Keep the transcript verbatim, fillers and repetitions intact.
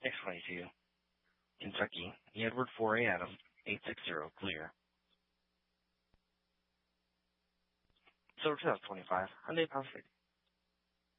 X twenty-two, Kentucky, Edward four A Adam, eight six zero, clear. So twenty twenty-five, Hyundai Pacific,